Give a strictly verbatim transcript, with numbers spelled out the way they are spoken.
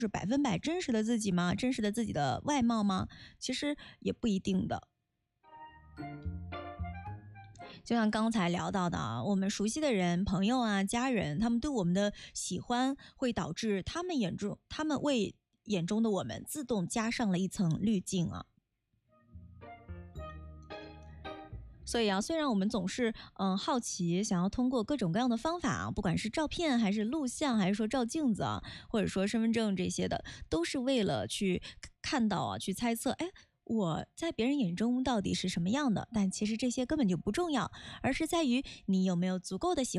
是百分百真实的自己吗？真实的自己的外貌吗？其实也不一定的。就像刚才聊到的啊，我们熟悉的人、朋友啊、家人，他们对我们的喜欢会导致他们眼中，他们为眼中的我们自动加上了一层滤镜啊。所以啊，虽然我们总是嗯好奇，想要通过各种各样的方法啊，不管是照片还是录像，还是说照镜子啊，或者说身份证这些的，都是为了去看到啊，去猜测，哎，我在别人眼中到底是什么样的？但其实这些根本就不重要，而是在于你有没有足够的喜欢。